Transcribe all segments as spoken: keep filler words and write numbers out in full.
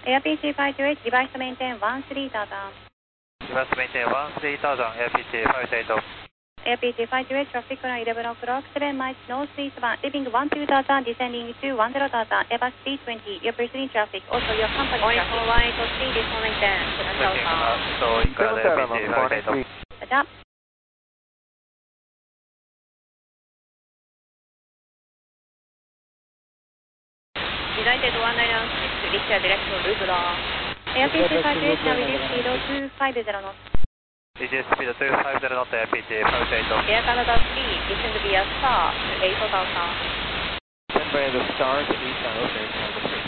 Air P C five two eight, device to maintain one three thousand. Device to maintain one three thousand, Air P C five two eight. Air P C five two eight, traffic on eleven o'clock, seven miles northeastbound, leaving one two thousand, descending to one zero thousand, Airbus three twenty, you're pursuing traffic, also your company traffic. one one eight three, this one maintain, So, Air P C five two eight. Roger. United one nine six, reach your direction, Lubra. Air P C five two eight, now reduce speed two five zero knots. Reduce speed two five zero knots, Air P C five two eight. Air Canada three, descend via star, eight thousand. Send by the star to East Coast, Air Canada three.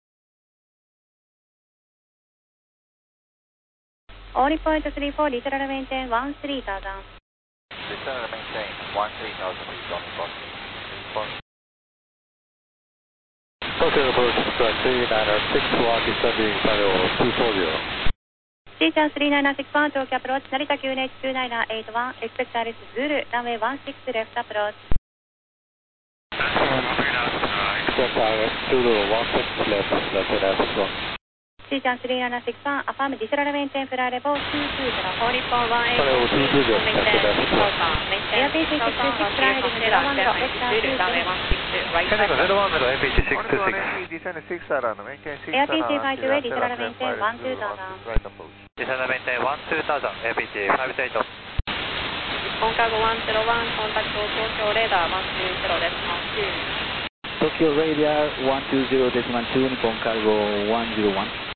Only point three four, literal maintain one three thousand. Literal maintain one three thousand, please, only point. Tokyo approach three nine six one, descending final two four zero. Seaton three nine six one, Tokyo approach, Narita Q N H two nine eight one, expect Alice Zulu, runway one six left approach. Expect Alice Zulu, one six left, runway nine six one. Seaton three nine six one, affirm decelerate maintain fly level two two zero. Only point one eight three, maintain two thousand, maintain Air P C six two six, fly heading zero one zero, vector two runway one six, right Canada side. zero one zero, Air P C six two six. Air P C five two eight, decelerate maintain one two thousand. Descend maintain one two thousand, Air P C five two eight. 日本カーゴone zero one、コンタクト東京レーダーone two zeroです。 Tokyo Radar one two zero decimal two, Nippon Cargo one zero one.